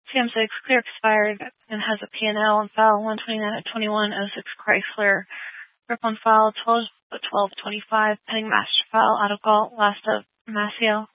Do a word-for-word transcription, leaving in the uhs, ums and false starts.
C M six, clear expired and has a P and L on file one twenty-nine of twenty-one oh six Chrysler. Grip on file twelve twelve twenty-five, pending master file, out of Galt, last of Maciel.